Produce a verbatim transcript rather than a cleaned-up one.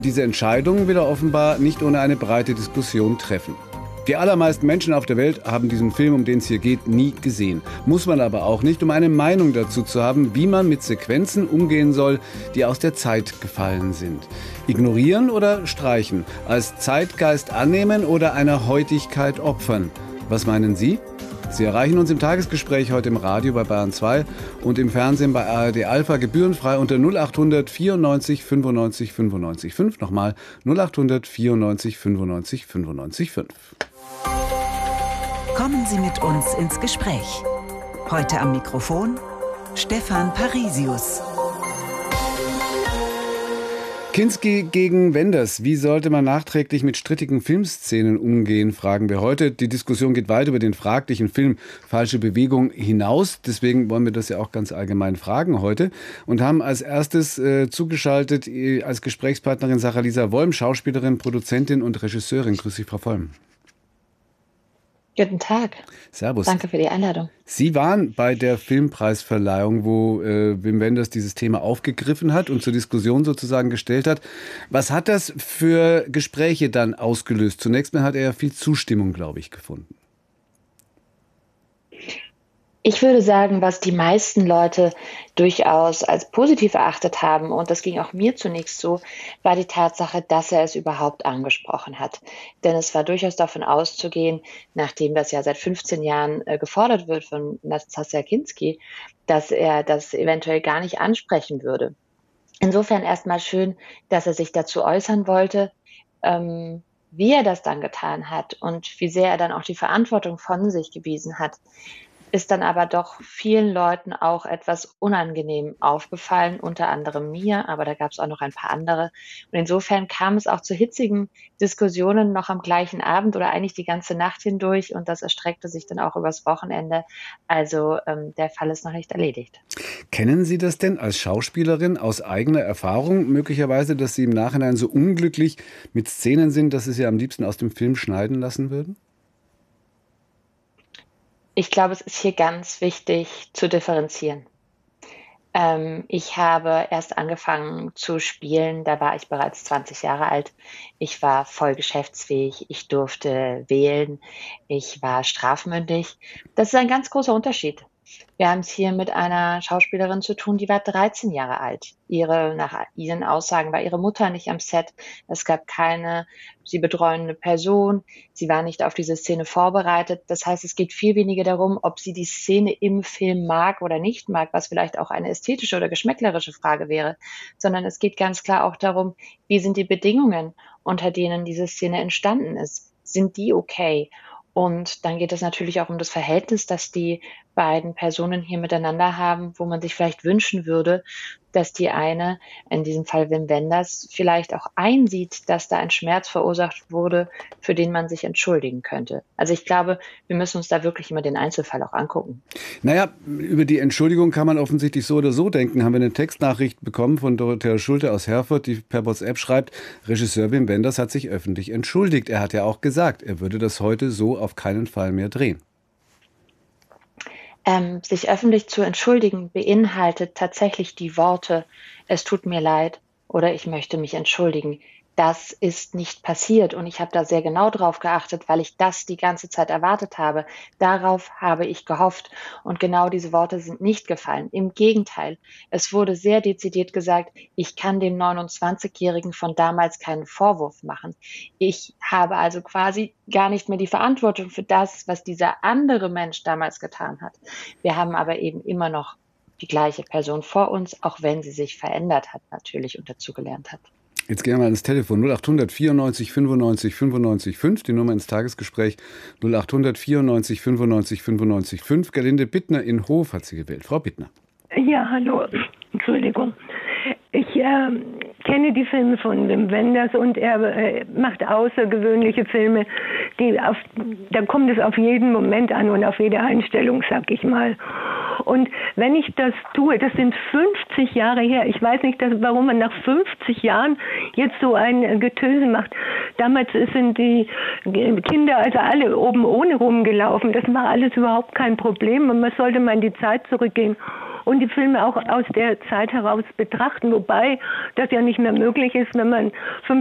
Diese Entscheidung will er offenbar nicht ohne eine breite Diskussion treffen. Die allermeisten Menschen auf der Welt haben diesen Film, um den es hier geht, nie gesehen. Muss man aber auch nicht, um eine Meinung dazu zu haben, wie man mit Sequenzen umgehen soll, die aus der Zeit gefallen sind. Ignorieren oder streichen? Als Zeitgeist annehmen oder einer Heutigkeit opfern? Was meinen Sie? Sie erreichen uns im Tagesgespräch heute im Radio bei Bayern zwei und im Fernsehen bei A R D Alpha gebührenfrei unter null achthundert vierundneunzig fünfundneunzig fünfundneunzig fünf. Nochmal null achthundert vierundneunzig fünfundneunzig fünfundneunzig fünf. Kommen Sie mit uns ins Gespräch. Heute am Mikrofon Stefan Parisius. Kinski gegen Wenders. Wie sollte man nachträglich mit strittigen Filmszenen umgehen, fragen wir heute. Die Diskussion geht weit über den fraglichen Film Falsche Bewegung hinaus. Deswegen wollen wir das ja auch ganz allgemein fragen heute. Und haben als erstes äh, zugeschaltet äh, als Gesprächspartnerin Sarah-Lisa Wollm, Schauspielerin, Produzentin und Regisseurin. Grüß Sie, Frau Wollm. Guten Tag. Servus. Danke für die Einladung. Sie waren bei der Filmpreisverleihung, wo äh, Wim Wenders dieses Thema aufgegriffen hat und zur Diskussion sozusagen gestellt hat. Was hat das für Gespräche dann ausgelöst? Zunächst mal hat er ja viel Zustimmung, glaube ich, gefunden. Ich würde sagen, was die meisten Leute durchaus als positiv erachtet haben, und das ging auch mir zunächst so, war die Tatsache, dass er es überhaupt angesprochen hat. Denn es war durchaus davon auszugehen, nachdem das ja seit fünfzehn Jahren äh, gefordert wird von Nastassja Kinski, dass er das eventuell gar nicht ansprechen würde. Insofern erstmal schön, dass er sich dazu äußern wollte. Ähm, wie er das dann getan hat und wie sehr er dann auch die Verantwortung von sich gewiesen hat, ist dann aber doch vielen Leuten auch etwas unangenehm aufgefallen, unter anderem mir, aber da gab es auch noch ein paar andere. Und insofern kam es auch zu hitzigen Diskussionen noch am gleichen Abend oder eigentlich die ganze Nacht hindurch, und das erstreckte sich dann auch übers Wochenende. Also ähm, der Fall ist noch nicht erledigt. Kennen Sie das denn als Schauspielerin aus eigener Erfahrung möglicherweise, dass Sie im Nachhinein so unglücklich mit Szenen sind, dass Sie sie am liebsten aus dem Film schneiden lassen würden? Ich glaube, es ist hier ganz wichtig zu differenzieren. Ähm, ich habe erst angefangen zu spielen, da war ich bereits zwanzig Jahre alt. Ich war voll geschäftsfähig, ich durfte wählen, ich war strafmündig. Das ist ein ganz großer Unterschied. Wir haben es hier mit einer Schauspielerin zu tun, die war dreizehn Jahre alt. Ihre, nach ihren Aussagen war ihre Mutter nicht am Set. Es gab keine sie betreuende Person. Sie war nicht auf diese Szene vorbereitet. Das heißt, es geht viel weniger darum, ob sie die Szene im Film mag oder nicht mag, was vielleicht auch eine ästhetische oder geschmäcklerische Frage wäre, sondern es geht ganz klar auch darum, wie sind die Bedingungen, unter denen diese Szene entstanden ist. Sind die okay? Und dann geht es natürlich auch um das Verhältnis, das die beiden Personen hier miteinander haben, wo man sich vielleicht wünschen würde, dass die eine, in diesem Fall Wim Wenders, vielleicht auch einsieht, dass da ein Schmerz verursacht wurde, für den man sich entschuldigen könnte. Also ich glaube, wir müssen uns da wirklich immer den Einzelfall auch angucken. Naja, über die Entschuldigung kann man offensichtlich so oder so denken. Haben wir eine Textnachricht bekommen von Dorothea Schulte aus Herford, die per WhatsApp schreibt, Regisseur Wim Wenders hat sich öffentlich entschuldigt. Er hat ja auch gesagt, er würde das heute so auf keinen Fall mehr drehen. Ähm, sich öffentlich zu entschuldigen beinhaltet tatsächlich die Worte, es tut mir leid oder ich möchte mich entschuldigen. Das ist nicht passiert und ich habe da sehr genau drauf geachtet, weil ich das die ganze Zeit erwartet habe. Darauf habe ich gehofft und genau diese Worte sind nicht gefallen. Im Gegenteil, es wurde sehr dezidiert gesagt, ich kann dem neunundzwanzigjährigen von damals keinen Vorwurf machen. Ich habe also quasi gar nicht mehr die Verantwortung für das, was dieser andere Mensch damals getan hat. Wir haben aber eben immer noch die gleiche Person vor uns, auch wenn sie sich verändert hat natürlich und dazugelernt hat. Jetzt gehen wir ans Telefon null achthundert vierundneunzig fünfundneunzig fünfundneunzig fünf, die Nummer ins Tagesgespräch null achthundert vierundneunzig fünfundneunzig fünfundneunzig fünf. Gerlinde Bittner in Hof hat sie gewählt. Frau Bittner. Ja, hallo. Entschuldigung. Ich äh, kenne die Filme von Wim Wenders und er äh, macht außergewöhnliche Filme, die auf, da kommt es auf jeden Moment an und auf jede Einstellung, sag ich mal. Und wenn ich das tue, das sind fünfzig Jahre her, ich weiß nicht, dass, warum man nach fünfzig Jahren jetzt so ein Getöse macht. Damals sind die Kinder, also alle oben ohne rumgelaufen, das war alles überhaupt kein Problem und man sollte mal in die Zeit zurückgehen und die Filme auch aus der Zeit heraus betrachten, wobei das ja nicht mehr möglich ist, wenn man